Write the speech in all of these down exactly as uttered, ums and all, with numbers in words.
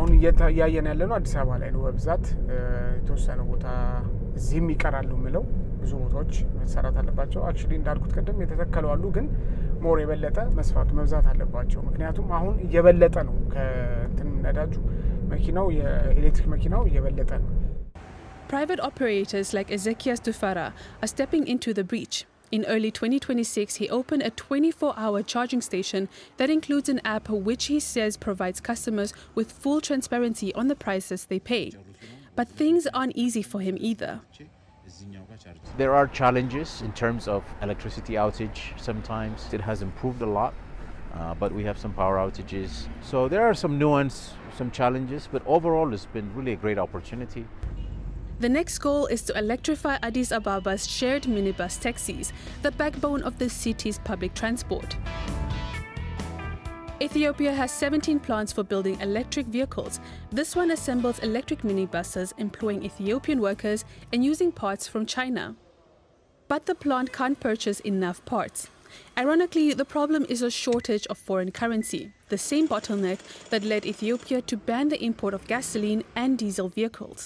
አሁን ያየን ያለነው አዲስ አበባ ላይ ነው በብዛት የተወሰነ ቦታ እዚህም ይቀራሉ ምለው ብዙ ቦታዎች መሰራት አለባቸው አክቹሊ እንዳልኩት ቀደም የተተከለው አሉ ግን ሞር የበለጠ መስፋቱ መብዛት አለባቸው ምክንያቱም አሁን እየበለጠ ነው ከእንትን ነዳጁ መኪናው የኤሌክትሪክ መኪናው እየበለጠ ነው Private operators like Ezekias Dufara are stepping into the breach. In early twenty twenty-six, he opened a twenty-four hour charging station that includes an app which he says provides customers with full transparency on the prices they pay. But things aren't easy for him either. There are challenges in terms of electricity outage sometimes. It has improved a lot, uh, but we have some power outages. So there are some nuance, some challenges, but overall it's been really a great opportunity. The next goal is to electrify Addis Ababa's shared minibus taxis, the backbone of the city's public transport. Ethiopia has seventeen plants for building electric vehicles. This one assembles electric minibuses, employing Ethiopian workers and using parts from China. But the plant can't purchase enough parts. Ironically, the problem is a shortage of foreign currency, the same bottleneck that led Ethiopia to ban the import of gasoline and diesel vehicles.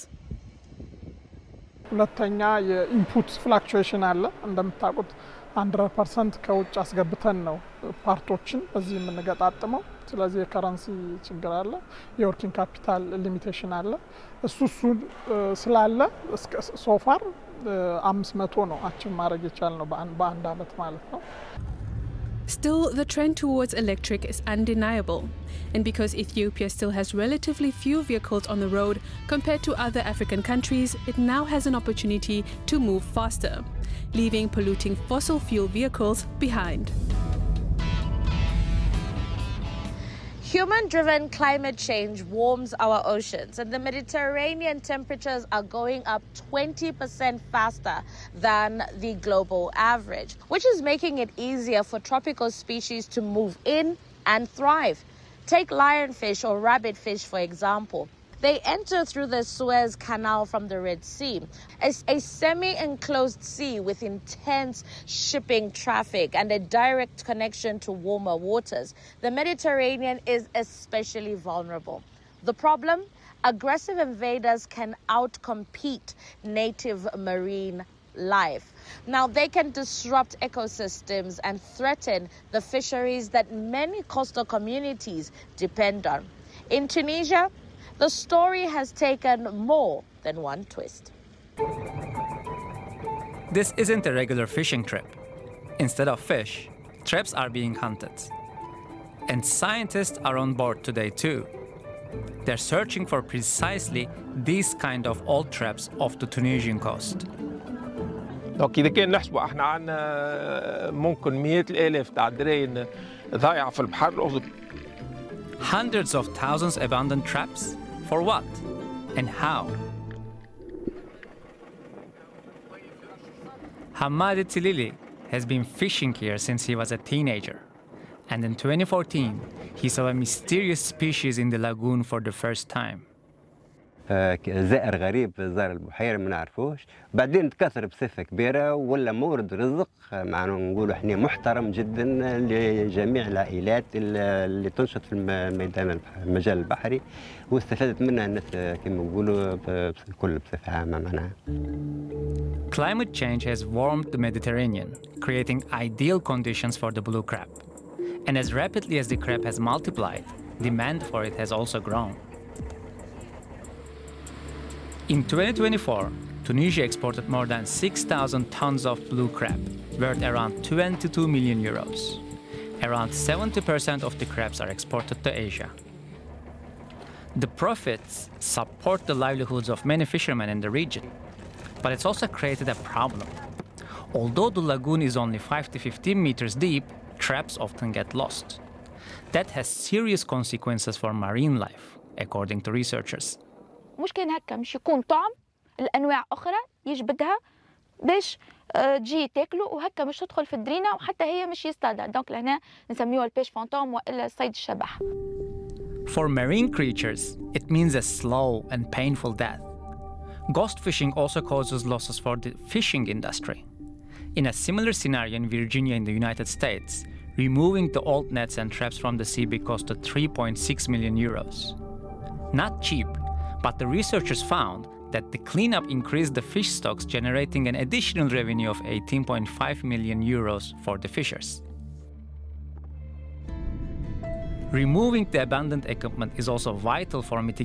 ሁለተኛ የኢንፑት ፍላክቹዌሽን አለ እንደምታውቁት one hundred percent ከውጭ አስገብተን ነው ፓርቶችን በዚህ የምንገጣጥመው ስለዚህ የከረንሲ ችግር አለ የወርኪንግ ካፒታል ሊሚቴሽን አለ እሱ እሱ ስላለ ሶፋር five hundred ነው አቺቭ ማድረግ የቻልነው በአንድ አመት ማለት ነው Still, the trend towards electric is undeniable. And because Ethiopia still has relatively few vehicles on the road compared to other African countries, it now has an opportunity to move faster, leaving polluting fossil fuel vehicles behind. Human-driven climate change warms our oceans, and the Mediterranean temperatures are going up twenty percent faster than the global average, which is making it easier for tropical species to move in and thrive. Take lionfish or rabbitfish, for example. They enter through the Suez Canal from the Red Sea, a, a semi-enclosed sea with intense shipping traffic and a direct connection to warmer waters. The Mediterranean is especially vulnerable. The problem? Aggressive invaders can outcompete native marine life. Now, they can disrupt ecosystems and threaten the fisheries that many coastal communities depend on. In Tunisia, the story has taken more than one twist. This isn't a regular fishing trip. Instead of fish, traps are being hunted. And scientists are on board today too. They're searching for precisely these kind of old traps off the Tunisian coast. إذا كان نحسبوا احنا عندنا ممكن مئات الآلاف تاع دراين ضايعة في البحر الأبيض. Hundreds of thousands abandoned traps? For what? And how? Hamadi Tilili has been fishing here since he was a teenager. And in twenty fourteen, he saw a mysterious species in the lagoon for the first time. زائر غريب زار البحيرة ما نعرفوش بعدين تكاثر بصفة كبيرة ولا مورد رزق معناه نقولوا احنا محترم جدا لجميع العائلات اللي تنشط في الميدان المجال البحري واستفادت منها الناس كما نقولوا الكل بصفة عامة معناها. Climate change has warmed the Mediterranean, creating ideal conditions for the blue crab. And as rapidly as the crab has multiplied, demand for it has also grown. In twenty twenty-four, Tunisia exported more than six thousand tons of blue crab, worth around twenty-two million euros. Around seventy percent of the crabs are exported to Asia. The profits support the livelihoods of many fishermen in the region, but it's also created a problem. Although the lagoon is only five to fifteen meters deep, traps often get lost. That has serious consequences for marine life, according to researchers. مش كان هكا مش يكون طعم الانواع اخرى يجبدها باش تجي تاكله وهكا مش تدخل في الدرينه وحتى هي مش يصطادها دونك لهنا نسميوها البيش فانتوم والا صيد الشبح. For marine creatures, it means a slow and painful death. Ghost fishing also causes losses for the fishing industry. In a similar scenario in Virginia in the United States, removing the old nets and traps from the sea costed three point six million euros. Not cheap, but the researchers found that the cleanup increased the fish stocks, generating an additional revenue of eighteen point five million euros for the fishers. Removing the abandoned equipment is also vital for mitigating